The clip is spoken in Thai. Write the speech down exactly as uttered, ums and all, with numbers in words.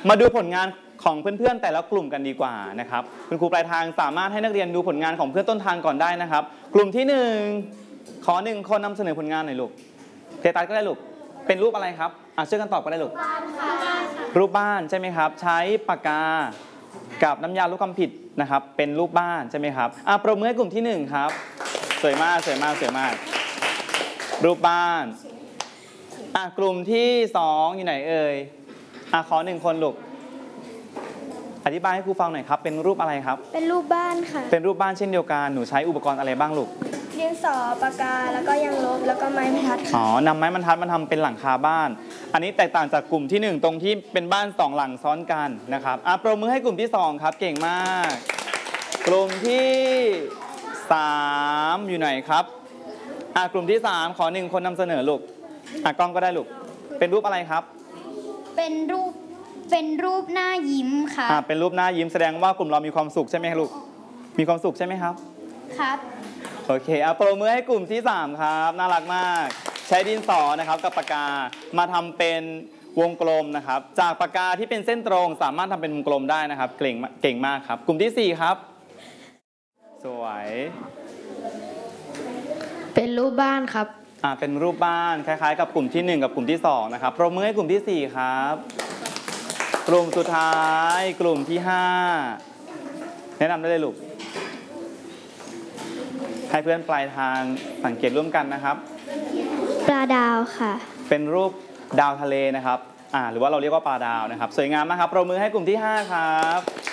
มาดูผลงานของเพื่อนๆแต่ละกลุ่มกันดีกว่านะครับคุณครูปลายทางสามารถให้นักเรียนดูผลงานของเพื่อนต้นทางก่อนได้นะครับกลุ่มที่หนึ่งขอหนึ่งคนนำเสนอผลงานหน่อยลูกเตตัสก็ได้ลูกเป็นรูปอะไรครับอ่ะช่วยกันตอบก็ได้ลูกรูปบ้านใช่ไหมครับใช้ปากกากับน้ำยาลบคำผิดนะครับเป็นรูปบ้านใช่ไหมครับอ่ะปรบมือให้กลุ่มที่หนึ่งครับสวยมากสวยมากสวยมากรูปบ้านอ่ะกลุ่มที่สองอยู่ไหนเอ่ยอ่ะขอหนึ่งคนลูกอธิบายให้ครูฟังหน่อยครับเป็นรูปอะไรครับเป็นรูปบ้านค่ะเป็นรูปบ้านเช่นเดียวกันหนูใช้อุปกรณ์อะไรบ้างลูกดินสอปากกาแล้วก็ยางลบแล้วก็ไม้บรรทัดอ๋อนำไม้บรรทัดมาทำเป็นหลังคาบ้านอันนี้แตกต่างจากกลุ่มที่หนึ่งตรงที่เป็นบ้านสองหลังซ้อนกันนะครับอ่ะปรบมือให้กลุ่มที่สองครับเก่งมากกลุ่มที่สามอยู่ไหนครับอ่ะกลุ่มที่สามขอหนึ่งคนนำเสนอลูกอ่ะกล้องก็ได้ลูกเป็นรูปอะไรครับเป็นรูปเป็นรูปหน้ายิ้มค่ะอ่ะเป็นรูปหน้ายิ้มแสดงว่ากลุ่มเรามีความสุขใช่ไหมลูกมีความสุขใช่ไหมครับครับโอเคเอาปรบมือให้กลุ่มที่สามครับน่ารักมากใช้ดินสอนะครับกับปากกามาทำเป็นวงกลมนะครับจากปากกาที่เป็นเส้นตรงสามารถทำเป็นวงกลมได้นะครับเก่งเก่งมากครับกลุ่มที่สี่ครับสวยเป็นรูปบ้านครับอ่าเป็นรูปบ้านคล้ายๆกับกลุ่มที่หนึ่งกับกลุ่มที่สองนะครับปรบมือให้กลุ่มที่สี่ครับกลุ่มสุดท้ายกลุ่มที่ห้าแนะนำได้เลยลูกให้เพื่อนปลายทางสังเกตร่วมกันนะครับปลาดาวค่ะเป็นรูปดาวทะเลนะครับอ่าหรือว่าเราเรียกว่าปลาดาวนะครับสวยงามมากครับปรบมือให้กลุ่มที่ห้าครับ